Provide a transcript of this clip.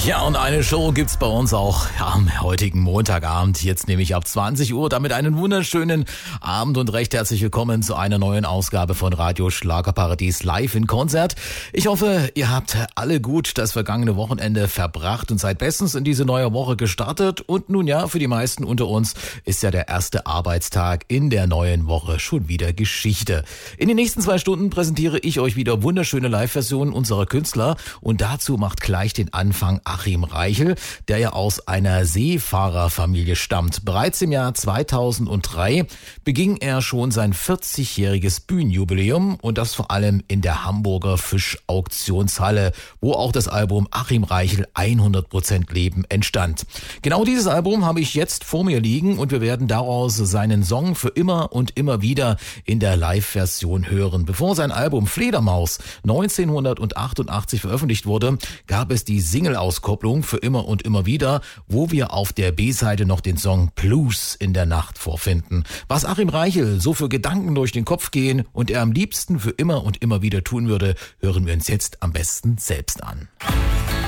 Ja, und eine Show gibt's bei uns auch am heutigen Montagabend, jetzt nämlich ab 20 Uhr. Damit einen wunderschönen Abend und recht herzlich willkommen zu einer neuen Ausgabe von Radio Schlagerparadies live in Konzert. Ich hoffe, ihr habt alle gut das vergangene Wochenende verbracht und seid bestens in diese neue Woche gestartet. Und nun ja, für die meisten unter uns ist ja der erste Arbeitstag in der neuen Woche schon wieder Geschichte. In den nächsten 2 Stunden präsentiere ich euch wieder wunderschöne Live-Versionen unserer Künstler und dazu macht gleich den Anfang Achim Reichel, der ja aus einer Seefahrerfamilie stammt. Bereits im Jahr 2003 beging er schon sein 40-jähriges Bühnenjubiläum und das vor allem in der Hamburger Fischauktionshalle, wo auch das Album Achim Reichel 100% Leben entstand. Genau dieses Album habe ich jetzt vor mir liegen und wir werden daraus seinen Song für immer und immer wieder in der Live-Version hören. Bevor sein Album Fledermaus 1988 veröffentlicht wurde, gab es die Single-Auskopplung für immer und immer wieder, wo wir auf der B-Seite noch den Song Blues in der Nacht vorfinden. Was Achim Reichel so für Gedanken durch den Kopf gehen und er am liebsten für immer und immer wieder tun würde, hören wir uns jetzt am besten selbst an.